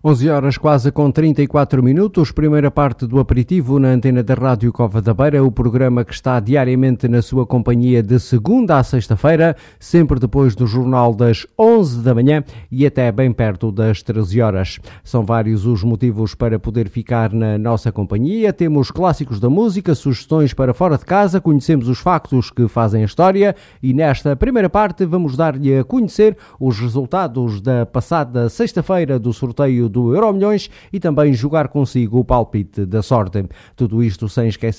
11 horas quase com 34 minutos, primeira parte do aperitivo na antena da Rádio Cova da Beira, o programa que está diariamente na sua companhia de segunda a sexta-feira, sempre depois do jornal das 11 da manhã e até bem perto das 13 horas. São vários os motivos para poder ficar na nossa companhia. Temos clássicos da música, sugestões para fora de casa, conhecemos os factos que fazem a história e nesta primeira parte vamos dar-lhe a conhecer os resultados da passada sexta-feira do sorteio do Euromilhões e também jogar consigo o palpite da sorte. Tudo isto sem esquecer